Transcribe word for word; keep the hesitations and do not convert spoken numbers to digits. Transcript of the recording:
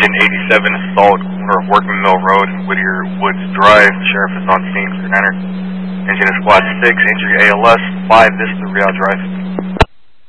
ten eighty-seven Assault, corner of Workman Mill Road and Whittier Woods Drive. The sheriff is on scene. Clear niner. Engine is Squad six, injury A L S, five, this is the Real Drive.